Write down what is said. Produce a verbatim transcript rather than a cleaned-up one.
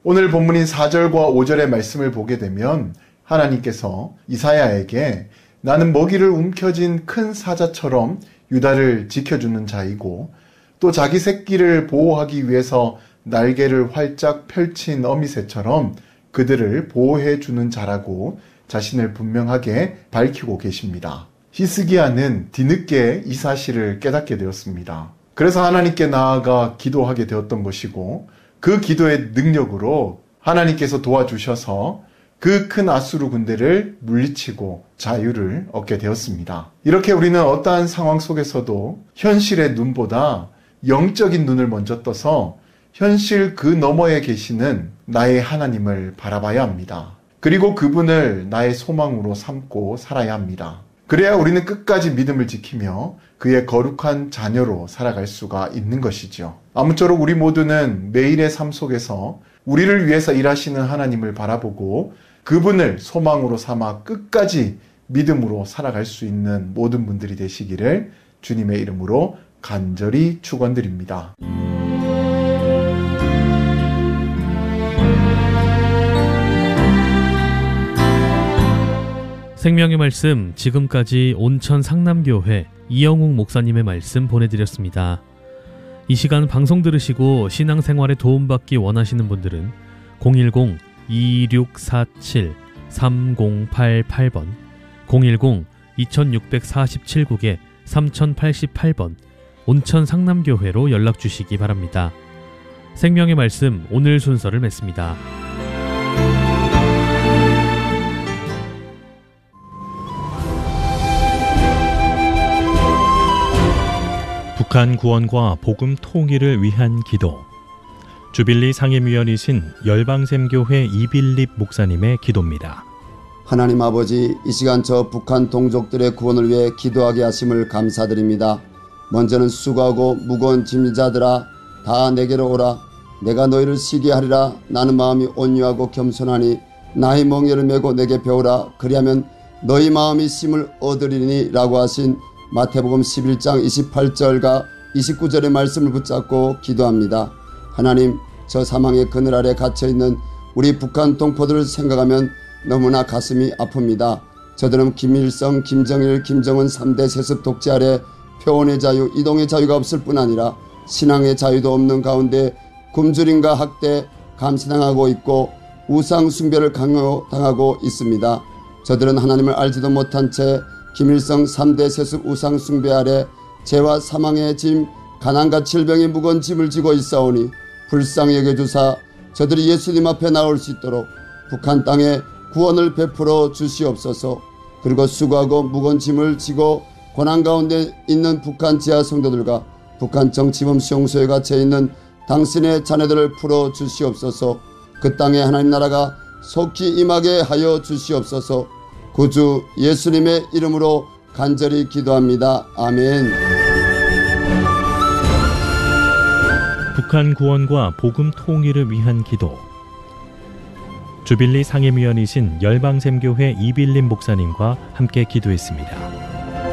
오늘 본문인 사 절과 오 절의 말씀을 보게 되면 하나님께서 이사야에게 나는 먹이를 움켜쥔 큰 사자처럼 유다를 지켜주는 자이고 또 자기 새끼를 보호하기 위해서 날개를 활짝 펼친 어미새처럼 그들을 보호해 주는 자라고 자신을 분명하게 밝히고 계십니다. 히스기야는 뒤늦게 이 사실을 깨닫게 되었습니다. 그래서 하나님께 나아가 기도하게 되었던 것이고 그 기도의 능력으로 하나님께서 도와주셔서 그 큰 아수르 군대를 물리치고 자유를 얻게 되었습니다. 이렇게 우리는 어떠한 상황 속에서도 현실의 눈보다 영적인 눈을 먼저 떠서 현실 그 너머에 계시는 나의 하나님을 바라봐야 합니다. 그리고 그분을 나의 소망으로 삼고 살아야 합니다. 그래야 우리는 끝까지 믿음을 지키며 그의 거룩한 자녀로 살아갈 수가 있는 것이죠. 아무쪼록 우리 모두는 매일의 삶 속에서 우리를 위해서 일하시는 하나님을 바라보고 그분을 소망으로 삼아 끝까지 믿음으로 살아갈 수 있는 모든 분들이 되시기를 주님의 이름으로 간절히 축원드립니다. 생명의 말씀, 지금까지 온천 상남교회 이영욱 목사님의 말씀 보내드렸습니다. 이 시간 방송 들으시고 신앙생활에 도움받기 원하시는 분들은 공일공 이육사칠 삼공팔팔 번, 공일공 이육사칠 국에 삼공팔팔 번 온천 상남교회로 연락주시기 바랍니다. 생명의 말씀 오늘 순서를 맺습니다. 북한 구원과 복음 통일을 위한 기도. 주빌리 상임위원이신 열방샘교회 이빌립 목사님의 기도입니다. 하나님 아버지, 이 시간 저 북한 동족들의 구원을 위해 기도하게 하심을 감사드립니다. 먼저는 수고하고 무거운 짐자들아 다 내게로 오라. 내가 너희를 쉬게 하리라. 나는 마음이 온유하고 겸손하니 나의 멍에를 메고 내게 배우라. 그리하면 너희 마음이 쉼을 얻으리니 라고 하신 마태복음 십일 장 이십팔 절과 이십구 절의 말씀을 붙잡고 기도합니다. 하나님, 저 사망의 그늘 아래 갇혀있는 우리 북한 동포들을 생각하면 너무나 가슴이 아픕니다. 저들은 김일성, 김정일, 김정은 삼 대 세습 독재 아래 표현의 자유, 이동의 자유가 없을 뿐 아니라 신앙의 자유도 없는 가운데 굶주림과 학대, 감시당하고 있고 우상 숭배를 강요당하고 있습니다. 저들은 하나님을 알지도 못한 채 김일성 삼 대 세습 우상 숭배 아래 죄와 사망의 짐, 가난과 질병의 무거운 짐을 지고 있사오니 불쌍히 여겨주사 저들이 예수님 앞에 나올 수 있도록 북한 땅에 구원을 베풀어 주시옵소서. 그리고 수고하고 무거운 짐을 지고 고난 가운데 있는 북한 지하 성도들과 북한 정치범 수용소에 갇혀 있는 당신의 자녀들을 풀어 주시옵소서. 그 땅에 하나님 나라가 속히 임하게 하여 주시옵소서. 구주 예수님의 이름으로 간절히 기도합니다. 아멘. 북한 구원과 복음 통일을 위한 기도. 주빌리 상임위원이신 열방샘교회 이빌립 목사님과 함께 기도했습니다.